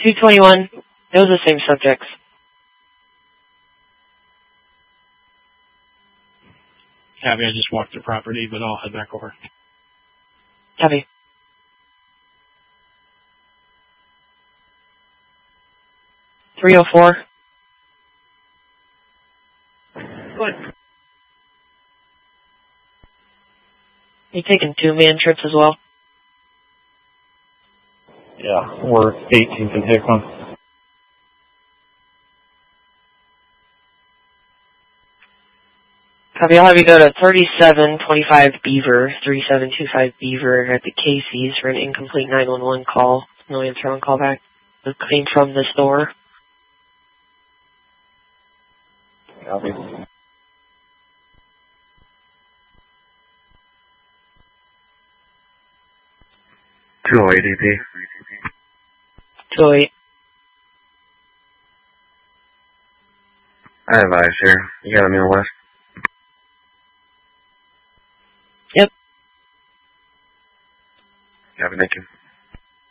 221. Those are the same subjects. Copy, I just walked the property, but I'll head back over. Copy. .304. Good. You taking 2-man trips as well? Yeah, we're 18th and Hickman. Copy, I'll have you go to 3725 Beaver, 3725 Beaver at the Casey's for an incomplete 911 call. No answer on callback. It came from the store. Copy. ADP. 208. I have eyes here. You got me on west? Yep. Copy, thank you.